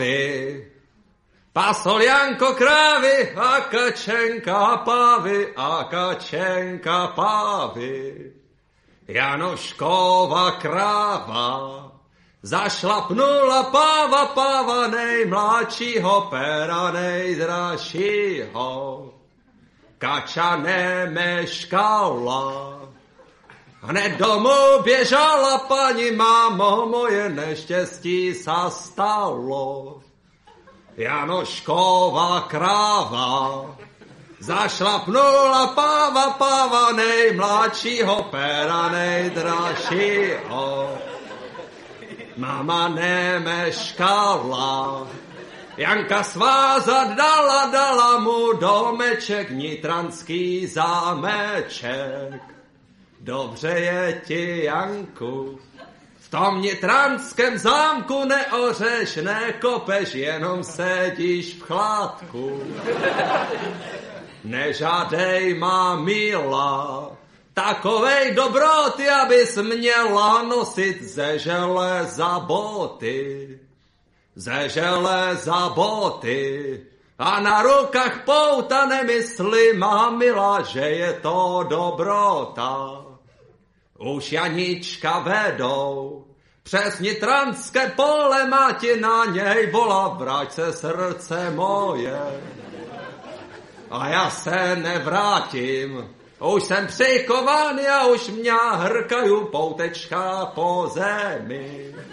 krávy. Pasol Janko krávy a Kačenka pávy a Kačenka pávy. Janoškova kráva zašlapnula páva nejmladšího péra nejdražšího. Kača nemeškala, hned domů běžala, paní mámo, moje neštěstí sa stalo. Janoškova kráva zašlapnula páva nejmladšího péra nejdražšího. Mama nemeškala, Janka svázat dala mu domeček, nitranský zámeček. Dobře je ti, Janku, v tom nitranském zámku neořeš, nekopeš, jenom sedíš v chládku. Nežádej má milá, takovej dobroty, abys měla nosit ze železa boty. Ze železa boty a na rukách pouta, nemysli, má milá, že je to dobrota. Už Janička vedou přes nitranské pole, máti na něj volá, vrať se srdce moje. A já se nevrátím, už jsem přikovaný a už mě hrkají poutečka po zemi.